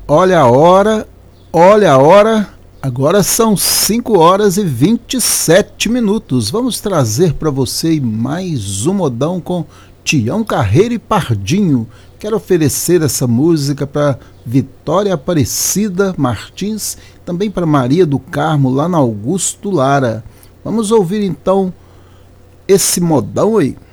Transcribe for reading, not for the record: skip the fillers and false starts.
Olha a hora, olha a hora. Agora são 5 horas e 27 minutos. Vamos trazer para você mais um modão com Tião Carreiro e Pardinho. Quero oferecer essa música para Vitória Aparecida Martins, também para Maria do Carmo, lá na Augusto Lara. Vamos ouvir então esse modão aí.